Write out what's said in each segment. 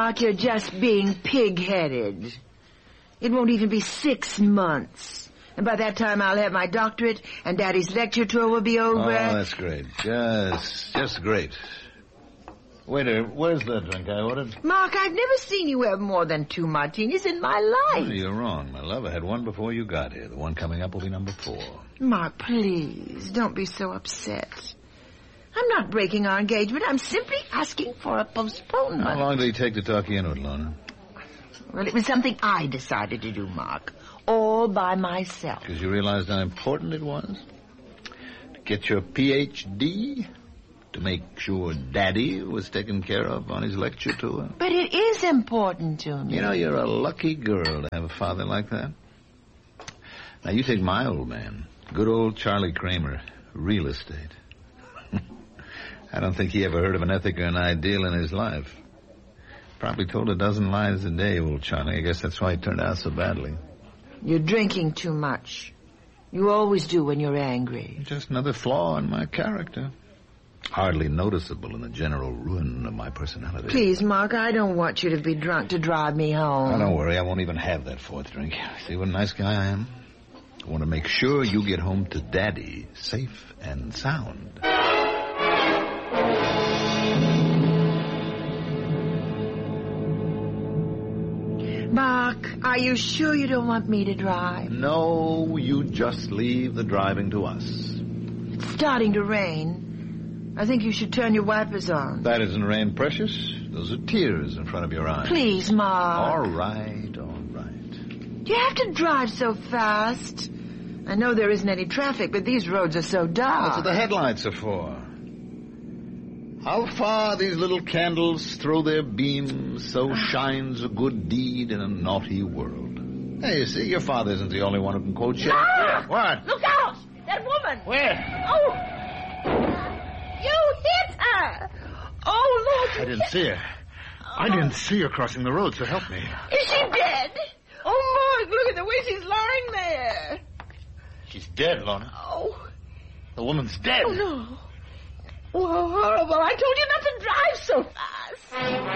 Mark, you're just being pig-headed. It won't even be 6 months. And by that time I'll have my doctorate and Daddy's lecture tour will be over. Oh, that's great. Just great. Waiter, where's that drink I ordered? Mark, I've never seen you have more than 2 martinis in my life. Oh, you're wrong, my love. I had one before you got here. The one coming up will be number 4. Mark, please, don't be so upset. I'm not breaking our engagement. I'm simply asking for a postponement. How long did he take to talk you into it, Lorna? Well, it was something I decided to do, Mark. All by myself. Because you realized how important it was? To get your Ph.D.? To make sure Daddy was taken care of on his lecture tour? But it is important to me. You know, you're a lucky girl to have a father like that. Now, you take my old man, good old Charlie Kramer, real estate. I don't think he ever heard of an ethic or an ideal in his life. Probably told a dozen lies a day, old Charlie. I guess that's why he turned out so badly. You're drinking too much. You always do when you're angry. Just another flaw in my character. Hardly noticeable in the general ruin of my personality. Please, Mark, I don't want you to be drunk to drive me home. Oh, don't worry, I won't even have that 4th drink. See what a nice guy I am? I want to make sure you get home to Daddy safe and sound. Mark, are you sure you don't want me to drive? No, you just leave the driving to us. It's starting to rain. I think you should turn your wipers on. That isn't rain, precious. Those are tears in front of your eyes. Please, Mark. All right, all right. Do you have to drive so fast? I know there isn't any traffic, but these roads are so dark. That's what the headlights are for. How far these little candles throw their beams, so shines a good deed in a naughty world. Hey, you see, your father isn't the only one who can quote Shakespeare. What? Look out! That woman! Where? Oh! You hit her! Oh, Lord! I didn't see her. I didn't see her crossing the road, so help me. Is she dead? Oh, Mark, look at the way she's lying there. She's dead, Lorna. Oh. The woman's dead. Oh, no. Oh, horrible. I told you not to drive so fast.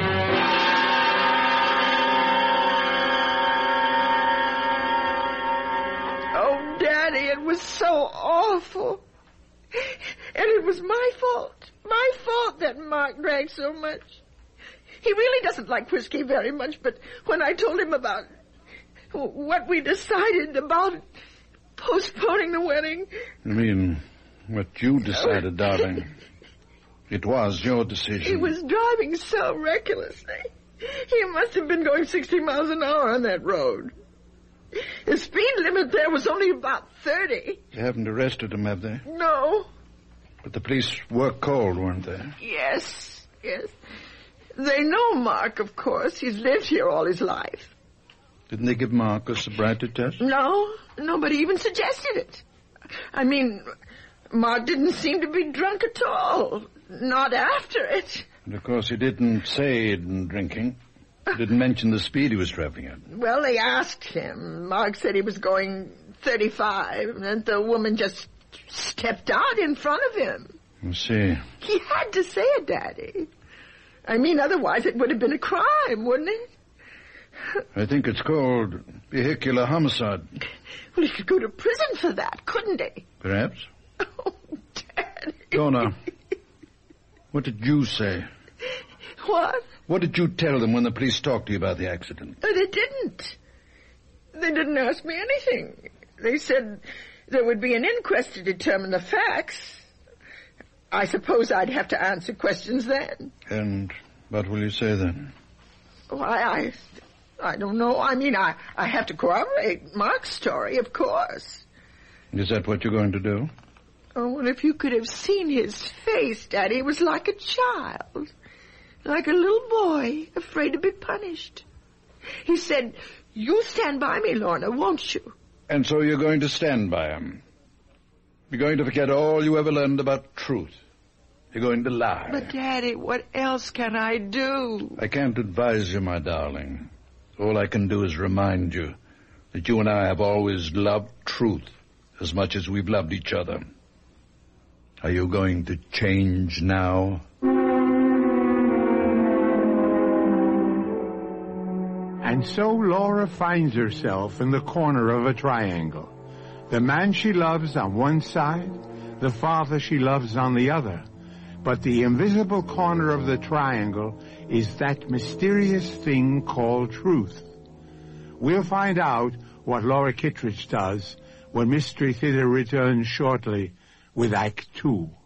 Oh, Daddy, it was so awful. And it was my fault. My fault that Mark drank so much. He really doesn't like whiskey very much, but when I told him about what we decided about postponing the wedding... You mean what you decided, darling? It was your decision. He was driving so recklessly. He must have been going 60 miles an hour on that road. The speed limit there was only about 30. They haven't arrested him, have they? No. But the police were called, weren't they? Yes, yes. They know Mark, of course. He's lived here all his life. Didn't they give Mark a sobriety test? No, nobody even suggested it. I mean, Mark didn't seem to be drunk at all. Not after it. And of course he didn't say he'd been drinking. He didn't mention the speed he was traveling at. Well, they asked him. Mark said he was going 35, and the woman just stepped out in front of him. I see. He had to say it, Daddy. I mean, otherwise it would have been a crime, wouldn't it? I think it's called vehicular homicide. Well, he could go to prison for that, couldn't he? Perhaps. Oh, Daddy. Donna, what did you say? What? What did you tell them when the police talked to you about the accident? Oh, they didn't. They didn't ask me anything. They said there would be an inquest to determine the facts. I suppose I'd have to answer questions then. And what will you say then? Why, I don't know. I mean, I have to corroborate Mark's story, of course. Is that what you're going to do? Oh, well, if you could have seen his face, Daddy, it was like a child. Like a little boy, afraid to be punished. He said, "You stand by me, Lorna, won't you?" And so you're going to stand by him. You're going to forget all you ever learned about truth. You're going to lie. But, Daddy, what else can I do? I can't advise you, my darling. All I can do is remind you that you and I have always loved truth as much as we've loved each other. Are you going to change now? And so Laura finds herself in the corner of a triangle. The man she loves on one side, the father she loves on the other. But the invisible corner of the triangle is that mysterious thing called truth. We'll find out what Laura Kittredge does when Mystery Theater returns shortly with Act 2.